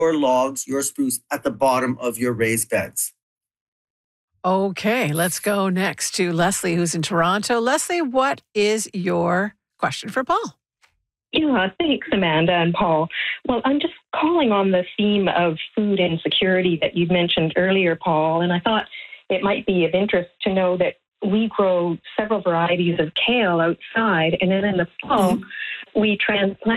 your logs, your spruce at the bottom of your raised beds. Okay, let's go next to Leslie, who's in Toronto. Leslie, what is your question for Paul? Yeah, thanks, Amanda and Paul. Well, I'm just calling on the theme of food insecurity that you mentioned earlier, Paul, and I thought it might be of interest to know that we grow several varieties of kale outside, and then in the fall, we transplant